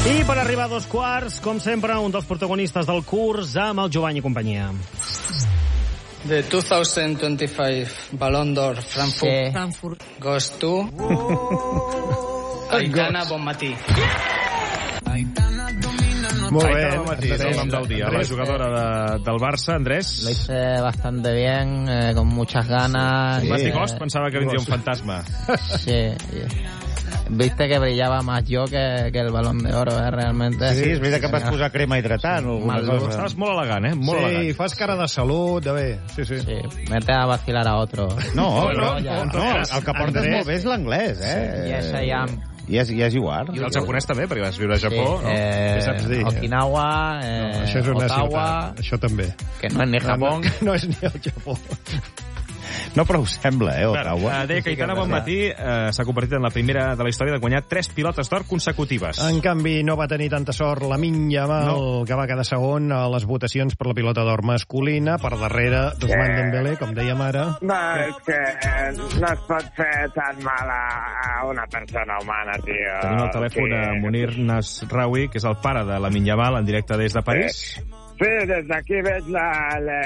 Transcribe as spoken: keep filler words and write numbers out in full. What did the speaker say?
I per arribar a dos quarts, com sempre, un dels protagonistes del curs amb el Jovany i companyia. The two thousand twenty-five Ballon d'Or Frankfurt, Sí. Frankfurt. goes to Aitana Bonmatí. Molt bé, Aitana Bonmatí és el nom del dia. La jugadora de, del Barça, Andrés. Lo hice bastante bien, eh, con muchas ganas. Sí. Eh, Ghost pensava que vindria un fantasma. Sí. Viste que brillaba más yo que, que el Balón de Oro, eh, realmente. Sí, és veritat que em vas posar crema hidratant o alguna Mal cosa. Estaves molt elegant, eh? Molt Sí, elegant. fas cara de salut, de bé. Sí, sí. Sí, vete a vacilar a otro. No, No, no, ja. no, el que portes Andrés. molt bé és l'anglès, eh? Yes, I am. Yes, yes, you are. I el japonès també, perquè vas viure a Sí, Japó, no? eh, Què saps dir? Okinawa, eh, Això és una Ottawa, ciutat. Això també. que no es ni Japón. No és ni el Japó. No, però ho sembla, eh, Ottawa. Eh, deia que Aitana Bonmatí eh, s'ha convertit en la primera de la història de guanyar tres pilotes d'or consecutives. En canvi, no va tenir tanta sort Lamine Yamal, no. que va quedar segon a les votacions per la pilota d'or masculina, per darrere d'Ousmane Dembélé, com dèiem ara. No, és que no es pot fer tan mal a, a una persona humana, tio. Tenim al telèfon a Munir Nasraoui, que és el pare de Lamine Yamal, en directe des de París. Sí, des d'aquí veig la, la,